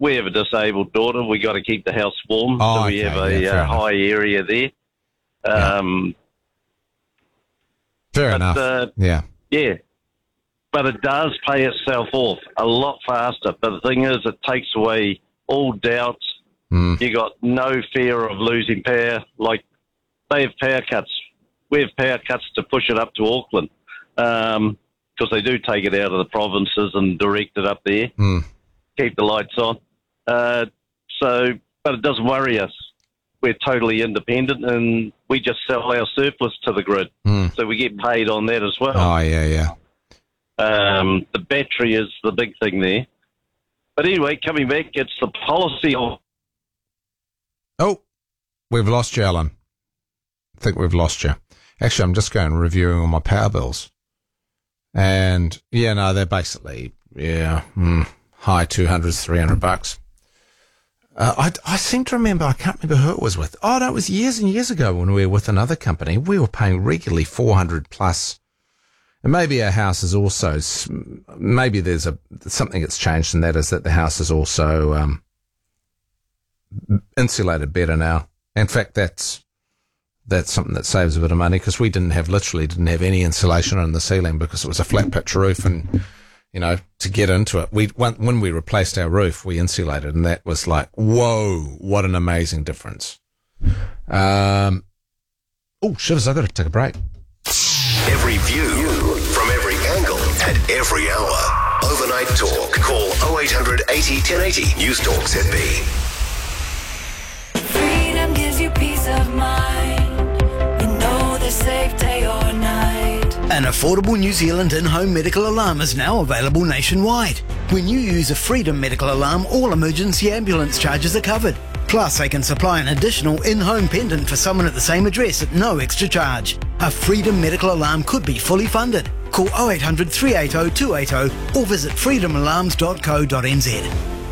we have a disabled daughter. We got to keep the house warm, so we have a high area there. Fair enough. Yeah. But it does pay itself off a lot faster. But the thing is, it takes away all doubts. You got no fear of losing power. Like, they have power cuts. We have power cuts to push it up to Auckland, because they do take it out of the provinces and direct it up there, keep the lights on. But it doesn't worry us. We're totally independent, and we just sell our surplus to the grid. So we get paid on that as well. Oh, yeah. The battery is the big thing there. But anyway, coming back, it's the policy of... Oh, we've lost you, Alan. I think we've lost you. Actually, I'm just going and reviewing all my power bills. And, they're basically, high 200s, $300. I seem to remember, I can't remember who it was with. Oh, no, it was years and years ago when we were with another company. We were paying regularly 400 plus. And maybe our house is also, maybe there's something that's changed, and that is that the house is also insulated better now. In fact, that's something that saves a bit of money, because we literally didn't have any insulation on the ceiling because it was a flat pitch roof, and to get into it, when we replaced our roof, we insulated, and that was like, whoa, what an amazing difference. Shivers, I've got to take a break. Every view from every angle at every hour. Overnight Talk. Call 0800 80 1080. News Talk ZB. Freedom gives you peace of mind. You know the safe day or night. An affordable New Zealand in-home medical alarm is now available nationwide. When you use a Freedom medical alarm, all emergency ambulance charges are covered. Plus, they can supply an additional in-home pendant for someone at the same address at no extra charge. A Freedom medical alarm could be fully funded. Call 0800 380 280 or visit freedomalarms.co.nz.